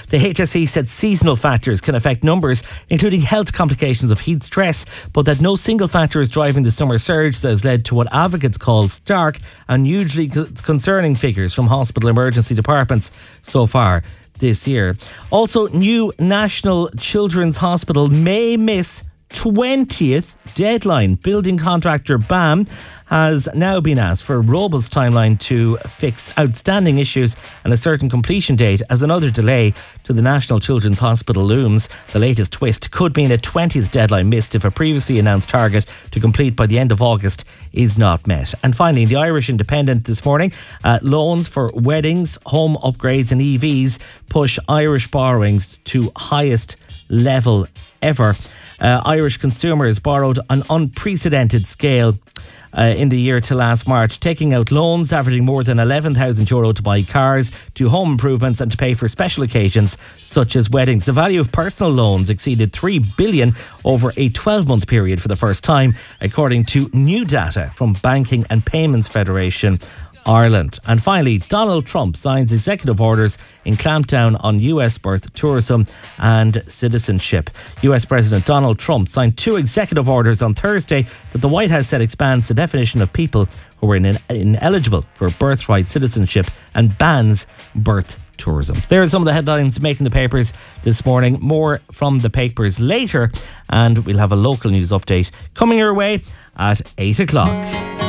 The HSE said seasonal factors can affect numbers, including health complications of heat stress, but that no single factor is driving the summer surge that has led to what advocates call stark and hugely concerning figures from hospital emergency departments so far this year. Also, new National Children's Hospital may miss 20th deadline. Building contractor BAM has now been asked for a robust timeline to fix outstanding issues and a certain completion date as another delay to the National Children's Hospital looms. The latest twist could mean a 20th deadline missed if a previously announced target to complete by the end of August is not met. And finally, the Irish Independent this morning, loans for weddings, home upgrades and EVs push Irish borrowings to highest level ever. Irish consumers borrowed an unprecedented scale in the year to last March, taking out loans averaging more than €11,000 to buy cars, do home improvements and to pay for special occasions such as weddings. The value of personal loans exceeded $3 billion over a 12-month period for the first time, according to new data from Banking and Payments Federation Ireland. And finally, Donald Trump signs executive orders in clampdown on US birth tourism and citizenship. US President Donald Trump signed 2 executive orders on Thursday that the White House said expands the definition of people who are ineligible for birthright citizenship and bans birth tourism. There are some of the headlines making the papers this morning. More from the papers later, and we'll have a local news update coming your way at 8 o'clock.